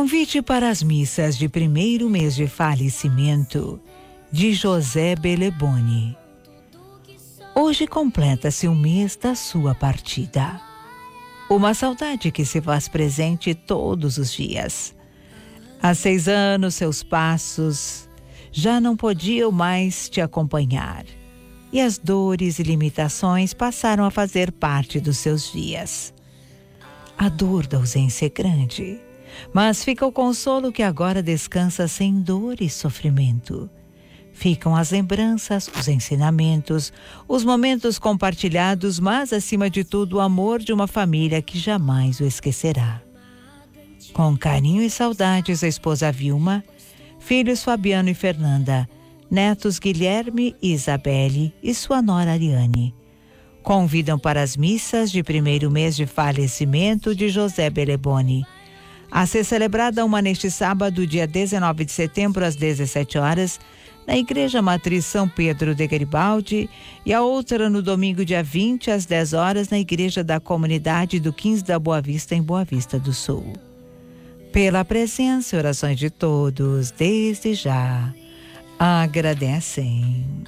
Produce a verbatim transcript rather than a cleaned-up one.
Convite para as missas de primeiro mês de falecimento de José Beleboni. Hoje completa-se um mês da sua partida. Uma saudade que se faz presente todos os dias. Há seis anos, seus passos já não podiam mais te acompanhar. E as dores e limitações passaram a fazer parte dos seus dias. A dor da ausência é grande, mas fica o consolo que agora descansa sem dor e sofrimento. Ficam as lembranças, os ensinamentos, os momentos compartilhados, mas acima de tudo o amor de uma família que jamais o esquecerá. Com carinho e saudades, a esposa Vilma, filhos Fabiano e Fernanda, netos Guilherme e Isabelle e sua nora Ariane, convidam para as missas de primeiro mês de falecimento de José Beleboni, a ser celebrada uma neste sábado, dia dezenove de setembro, às dezessete horas, na Igreja Matriz São Pedro de Garibaldi, e a outra no domingo, dia vinte, às dez horas, na Igreja da Comunidade do quinze da Boa Vista, em Boa Vista do Sul. Pela presença e orações de todos, desde já, agradecem.